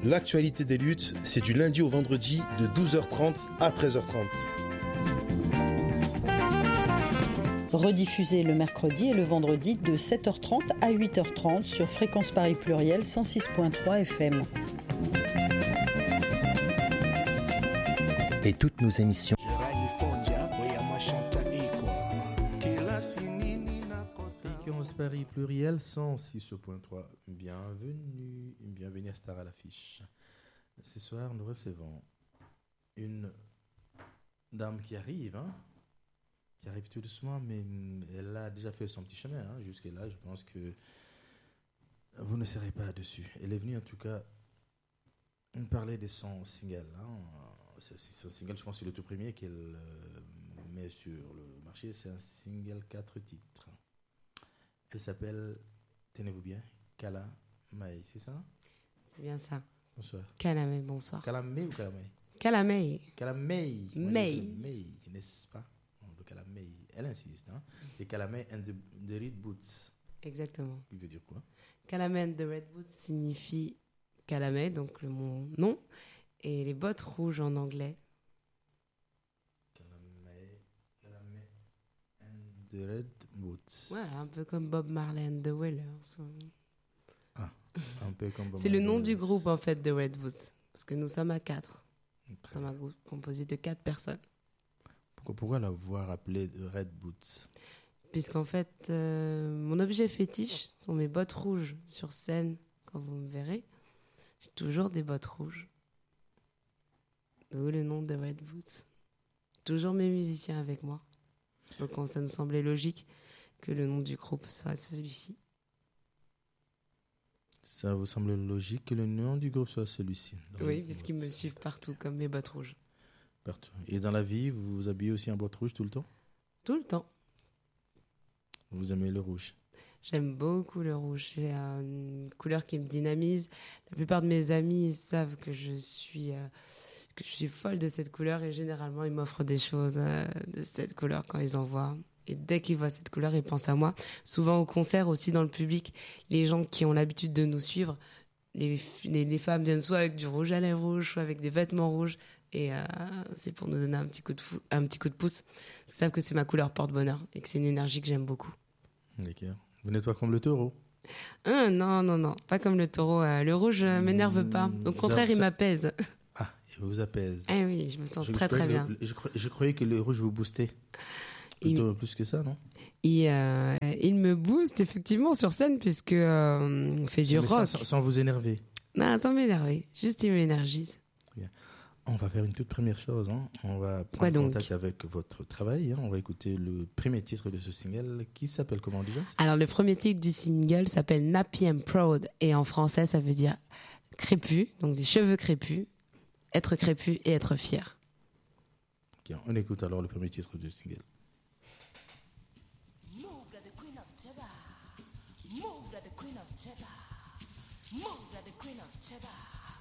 L'actualité des luttes, c'est du lundi au vendredi de 12h30 à 13h30. Rediffusé le mercredi et le vendredi de 7h30 à 8h30 sur Fréquence Paris Pluriel 106.3 FM. Et toutes nos émissions. Fréquence Paris Pluriel 106.3. Bienvenue à Star à l'affiche. Ce soir, nous recevons une dame qui arrive tout doucement, mais elle a déjà fait son petit chemin jusque-là. Je pense que vous ne serez pas dessus. Elle est venue en tout cas nous parler de son single. C'est son single, je pense que c'est le tout premier qu'elle met sur le marché. C'est un single 4 titres. Elle s'appelle, tenez-vous bien, Kala May, c'est ça? C'est bien ça. Bonsoir. Kalamay, bonsoir. Kalamay ou Kalamay? Kalamay. Kalamay. May. May, n'est-ce pas? Le Kalamay. Elle insiste. C'est Kalamay and the Red Boots. Exactement. Il veut dire quoi? Kalamay and the Red Boots signifie Kalamay, donc mon nom, et les bottes rouges en anglais. Kalamay and the Red Boots. Ouais, un peu comme Bob Marley and the Wailers. Un peu comme Bob C'est le Marley. nom du groupe en fait, The Red Boots, parce que nous sommes à 4. Nous sommes un groupe composé de 4 personnes. Pourquoi l'avoir appelé Red Boots? Puisqu'en fait, mon objet fétiche sont mes bottes rouges sur scène. Quand vous me verrez, j'ai toujours des bottes rouges. D'où le nom de Red Boots. Toujours mes musiciens avec moi. Donc ça nous semblait logique que le nom du groupe soit celui-ci. Ça vous semble logique que le nom du groupe soit celui-ci? Oui, puisqu'ils me suivent partout, comme mes bottes rouges. Partout. Et dans la vie, vous vous habillez aussi en bottes rouges tout le temps? Tout le temps. Vous aimez le rouge? J'aime beaucoup le rouge. C'est une couleur qui me dynamise. La plupart de mes amis savent que je suis folle de cette couleur et généralement, ils m'offrent des choses de cette couleur quand ils en voient. Et dès qu'ils voient cette couleur, ils pensent à moi. Souvent au concert, aussi dans le public, les gens qui ont l'habitude de nous suivre, les femmes viennent soit avec du rouge à lèvres rouge, soit avec des vêtements rouges. Et c'est pour nous donner un petit coup de pouce. Ils savent que c'est ma couleur porte-bonheur et que c'est une énergie que j'aime beaucoup. D'accord. Vous n'êtes pas comme le taureau? Non, pas comme le taureau. Le rouge m'énerve pas. Au contraire, il m'apaise. Ah, il vous apaise. Eh oui, je me sens très bien. Je croyais que le rouge vous boostait. Plutôt plus que ça, non? Il me booste effectivement sur scène puisque on fait du rock. Sans vous énerver? Non, sans m'énerver. Juste il m'énergise. Bien. On va faire une toute première chose. On va prendre contact avec votre travail. On va écouter le premier titre de ce single qui s'appelle comment déjà? Alors le premier titre du single s'appelle Nappy and Proud et en français ça veut dire crépus, donc des cheveux crépus, être crépus et être fier. Okay, on écoute alors le premier titre du single. Move like the queen of Sheba.